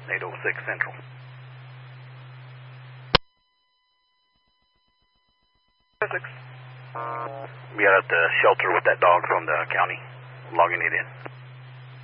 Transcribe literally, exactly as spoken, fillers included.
eight oh six Central. six. We are at the shelter with that dog from the county, logging it in.